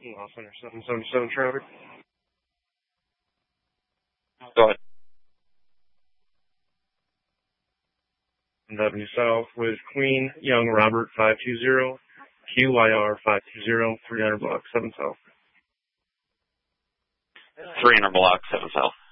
Los Angeles 777 traffic. Go ahead. Avenue South with Queen Young Robert 520, QYR 520, 300 block 7 South. 300 block 7 South.